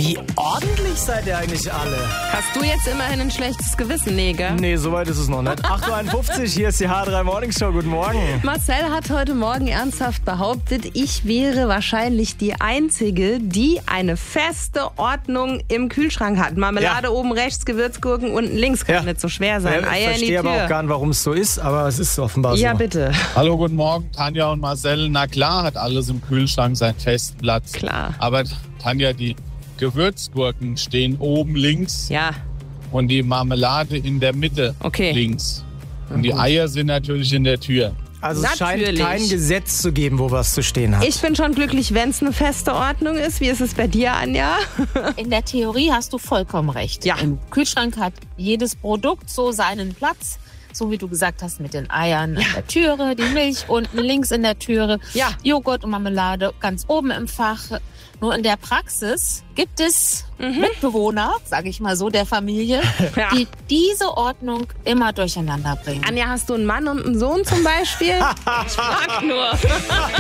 Wie ordentlich seid ihr eigentlich alle? Hast du jetzt immerhin ein schlechtes Gewissen, nee, gell? Nee, soweit ist es noch nicht. 8.51 Uhr, hier ist die H3 Morning Show. Guten Morgen. Marcel hat heute Morgen ernsthaft behauptet, ich wäre wahrscheinlich die Einzige, die eine feste Ordnung im Kühlschrank hat. Marmelade oben rechts, Gewürzgurken unten links. Kann nicht so schwer sein. Ich Eier in die verstehe Tür. aber auch gar nicht, warum es so ist, aber es ist offenbar so. Ja, bitte. Hallo, guten Morgen, Tanja und Marcel. Na klar hat alles im Kühlschrank seinen festen Platz. Klar. Aber Tanja, die Gewürzgurken stehen oben links Ja, und die Marmelade in der Mitte links. Und die Eier sind natürlich in der Tür. Also es scheint Natürlich. kein Gesetz zu geben, wo was zu stehen hat. ich bin schon glücklich, wenn es eine feste Ordnung ist. Wie ist es bei dir, Anja? In der Theorie hast du vollkommen recht. Ja. Im Kühlschrank hat jedes Produkt so seinen Platz. So wie du gesagt hast, mit den Eiern an der Türe, die Milch unten links in der Türe, Joghurt und Marmelade ganz oben im Fach. Nur in der Praxis gibt es Mitbewohner, sage ich mal so, der Familie, die diese Ordnung immer durcheinander bringen. Anja, hast du einen Mann und einen Sohn zum Beispiel? Ich frag nur.